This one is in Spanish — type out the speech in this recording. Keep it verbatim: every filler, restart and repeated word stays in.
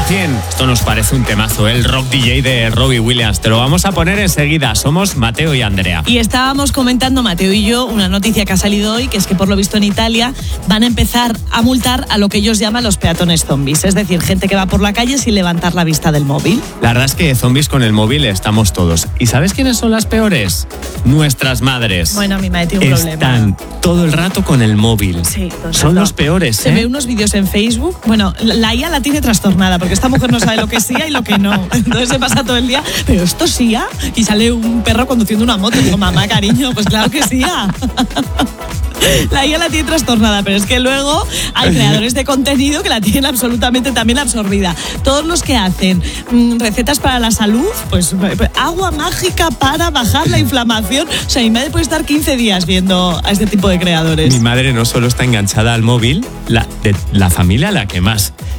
cien. Esto nos parece un temazo, el rock D J de Robbie Williams. Te lo vamos a poner enseguida. Somos Mateo y Andrea. Y estábamos comentando, Mateo y yo, una noticia que ha salido hoy, que es que por lo visto en Italia van a empezar a multar a lo que ellos llaman los peatones zombies. Es decir, gente que va por la calle sin levantar la vista del móvil. La verdad es que zombies con el móvil estamos todos. ¿Y sabes quiénes son las peores? Nuestras madres. Bueno, mi madre tiene un Están problema. todo el rato con el móvil. Sí, son los peores, ¿eh? Se ve unos vídeos en Facebook. Bueno, la I A la tiene trastornada porque esta mujer no sabe lo que es I A y lo que no. Entonces se pasa todo el día, pero esto es I A, y sale un perro conduciendo una moto. Y digo, mamá, cariño, pues claro que es I A. La I A la tiene trastornada, pero es que luego hay creadores de contenido que la tienen absolutamente también absorbida. Todos los que hacen mmm, recetas para la salud, pues agua mágica para bajar la inflamación. O sea, mi madre puede estar quince días viendo a este tipo de creadores. Mi madre no solo está enganchada al móvil, la, de la familia la que más.